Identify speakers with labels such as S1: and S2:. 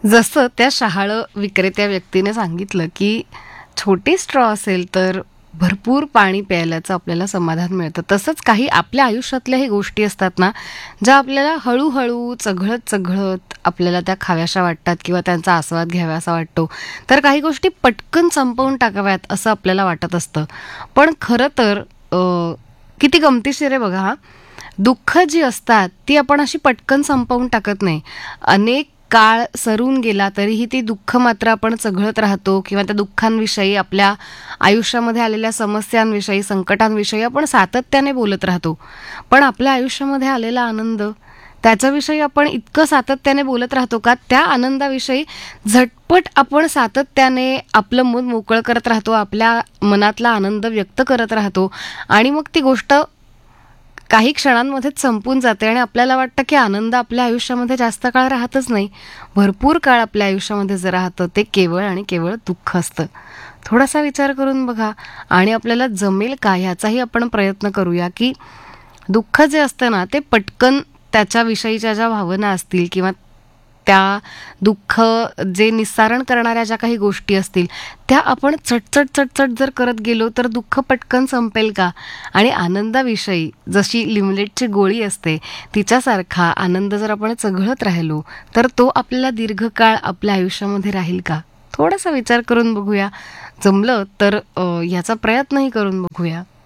S1: जसं त्या शहाळं विक्रेत्या व्यक्तीने सांगितलं, की छोटी स्ट्रॉ असेल तर भरपूर पाणी प्यायल्याचं आपल्याला समाधान मिळतं. तसंच काही आपल्या आयुष्यातल्याही गोष्टी असतात ना, ज्या आपल्याला हळू-हळू, चघळत-चघळत आपल्याला त्या खाव्याशा वाटतात किंवा त्यांचा आस्वाद घ्यावासा वाटतो. तर काही गोष्टी पटकन संपवून टाकाव्यात असं आपल्याला वाटत असतं. पण खरं तर किती गमतीशीर आहे बघा हां. दुःख जी असतात ती आपण अशी पटकन संपवून टाकत नाही. अनेक काळ सरून गेला तरीही ती दुःख मात्र आपण चघळत राहतो किंवा त्या दुःखांविषयी, आपल्या आयुष्यामध्ये आलेल्या समस्यांविषयी, संकटांविषयी आपण सातत्याने बोलत राहतो. पण आपल्या आयुष्यामध्ये आलेला आनंद, त्याच्याविषयी आपण इतकं सातत्याने बोलत राहतो का? त्या आनंदाविषयी झटपट आपण सातत्याने आपलं मन मोकळं करत राहतो, आपल्या मनातला आनंद व्यक्त करत राहतो आणि मग ती गोष्ट काही क्षणांमध्येच संपून जाते आणि आपल्याला वाटतं की आनंद आपल्या आयुष्यामध्ये जास्त काळ राहतच नाही. भरपूर काळ आपल्या आयुष्यामध्ये जे राहतं ते केवळ आणि केवळ दुःख असतं. थोडासा विचार करून बघा आणि आपल्याला जमेल का ह्याचाही आपण प्रयत्न करूया, की दुःख जे असतं ना ते पटकन त्याच्याविषयीच्या ज्या भावना असतील किंवा त्या दुःख जे निस्सारण करणाऱ्या ज्या काही गोष्टी असतील त्या आपण चटचट जर करत गेलो तर दुःख पटकन संपेल का? आणि आनंदाविषयी जशी लिमलेटची गोळी असते तिच्यासारखा आनंद जर आपण चघळत राहिलो तर तो आपल्याला दीर्घकाळ आपल्या आयुष्यामध्ये राहील का? थोडासा विचार करून बघूया. जमलं तर याचा प्रयत्नही करून बघूया.